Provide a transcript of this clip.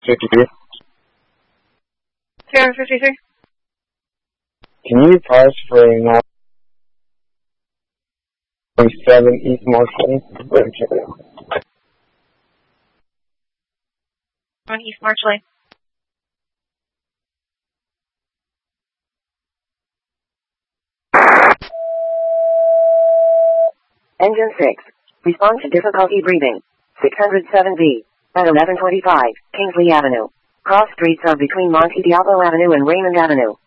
53. 353. Can you parse for 927 East Marshall? On East March Lane. Engine 6. Respond to difficulty breathing. 607B. At 1125, Kingsley Avenue. Cross streets are between Monte Diablo Avenue and Raymond Avenue.